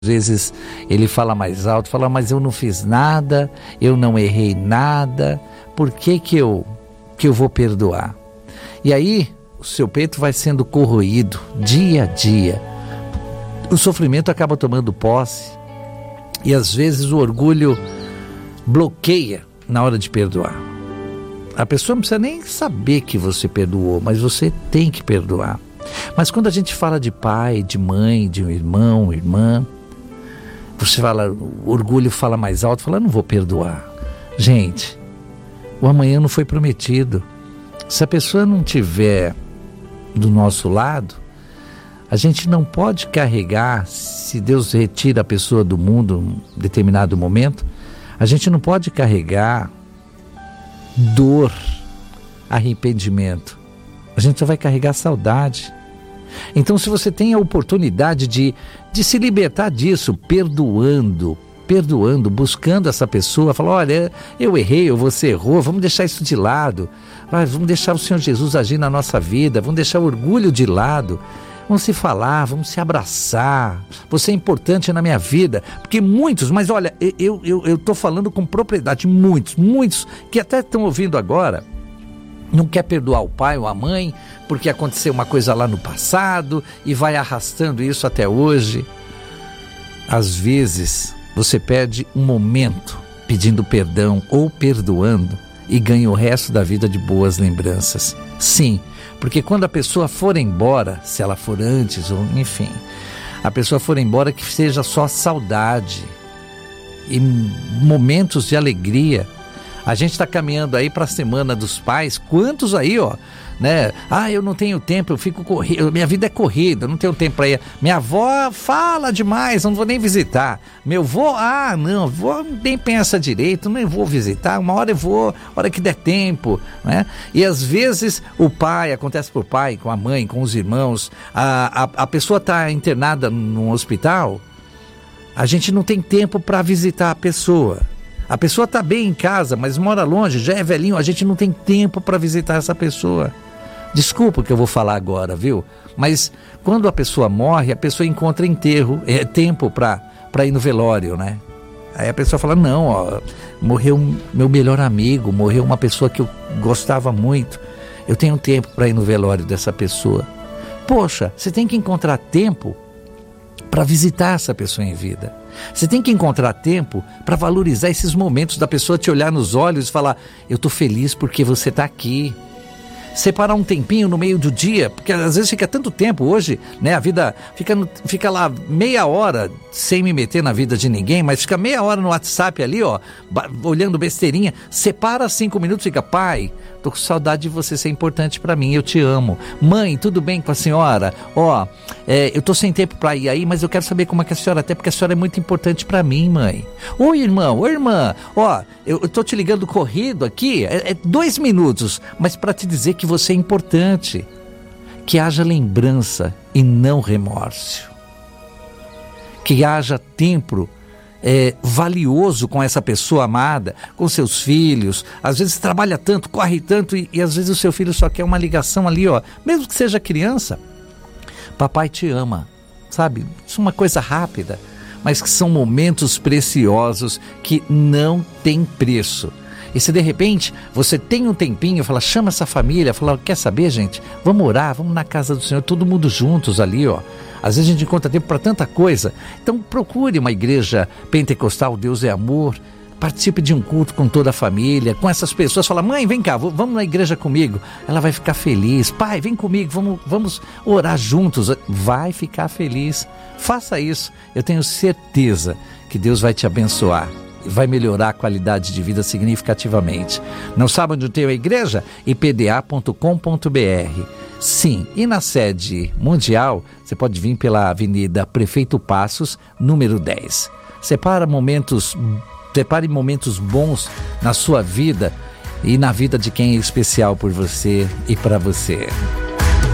vezes ele fala mais alto, fala, mas eu não fiz nada, eu não errei nada, por que eu vou perdoar? E aí o seu peito vai sendo corroído dia a dia, o sofrimento acaba tomando posse e às vezes o orgulho bloqueia na hora de perdoar. A pessoa não precisa nem saber que você perdoou, mas você tem que perdoar. Mas quando a gente fala de pai, de mãe, de um irmão, irmã, você fala, o orgulho fala mais alto, fala, não vou perdoar. Gente, o amanhã não foi prometido. Se a pessoa não estiver do nosso lado, a gente não pode carregar, se Deus retira a pessoa do mundo em determinado momento, a gente não pode carregar dor, arrependimento. A gente só vai carregar saudade. Então, se você tem a oportunidade de se libertar disso, perdoando, buscando essa pessoa, falar, olha, eu errei, ou você errou, vamos deixar isso de lado, vamos deixar o Senhor Jesus agir na nossa vida, vamos deixar o orgulho de lado, vamos se falar, vamos se abraçar, você é importante na minha vida, porque muitos, mas olha, eu estou falando com propriedade, muitos que até estão ouvindo agora, não quer perdoar o pai ou a mãe, porque aconteceu uma coisa lá no passado e vai arrastando isso até hoje. Às vezes, você perde um momento pedindo perdão ou perdoando e ganha o resto da vida de boas lembranças. Sim, porque quando a pessoa for embora, se ela for antes ou enfim, a pessoa for embora, que seja só saudade e momentos de alegria. A gente está caminhando aí para a Semana dos Pais. Quantos aí, né? Eu não tenho tempo, eu fico corrido, minha vida é corrida, eu não tenho tempo para ir. Minha avó fala demais, eu não vou nem visitar. Meu avô, não, avô nem pensa direito, nem vou visitar. Uma hora eu vou, hora que der tempo, né? E às vezes o pai, acontece por pai, com a mãe, com os irmãos, a pessoa está internada num hospital, a gente não tem tempo para visitar a pessoa. A pessoa está bem em casa, mas mora longe, já é velhinho, a gente não tem tempo para visitar essa pessoa. Desculpa o que eu vou falar agora, viu? Mas quando a pessoa morre, a pessoa encontra tempo para ir no velório, né? Aí a pessoa fala, não, morreu meu melhor amigo, morreu uma pessoa que eu gostava muito, eu tenho tempo para ir no velório dessa pessoa. Poxa, você tem que encontrar tempo para visitar essa pessoa em vida. Você tem que encontrar tempo para valorizar esses momentos da pessoa te olhar nos olhos e falar, eu estou feliz porque você está aqui. Separar um tempinho no meio do dia, porque às vezes fica tanto tempo hoje, né? A vida fica lá meia hora sem me meter na vida de ninguém, mas fica meia hora no WhatsApp ali, olhando besteirinha. Separa 5 minutos e fica, pai, tô com saudade de você ser importante para mim, eu te amo. Mãe, tudo bem com a senhora? Eu tô sem tempo para ir aí, mas eu quero saber como é que a senhora tá, porque a senhora é muito importante para mim, mãe. Oi, irmão, oi, irmã, eu tô te ligando corrido aqui, 2 minutos, mas para te dizer que você é importante, que haja lembrança e não remorso, que haja tempo valioso com essa pessoa amada, com seus filhos. Às vezes trabalha tanto, corre tanto e às vezes o seu filho só quer uma ligação ali, mesmo que seja criança, papai te ama, sabe? Isso é uma coisa rápida, mas que são momentos preciosos que não tem preço. E se de repente você tem um tempinho, chama essa família, quer saber, gente? Vamos orar, vamos na casa do Senhor, todo mundo juntos ali, Às vezes a gente encontra tempo para tanta coisa. Então procure uma igreja pentecostal, Deus é amor. Participe de um culto com toda a família, com essas pessoas. Fala, mãe, vem cá, vamos na igreja comigo. Ela vai ficar feliz. Pai, vem comigo, vamos orar juntos. Vai ficar feliz. Faça isso. Eu tenho certeza que Deus vai te abençoar. Vai melhorar a qualidade de vida significativamente. Não sabe onde tem a igreja? ipda.com.br. Sim, e na sede mundial, você pode vir pela Avenida Prefeito Passos, número 10. Separe momentos bons na sua vida e na vida de quem é especial por você e para você.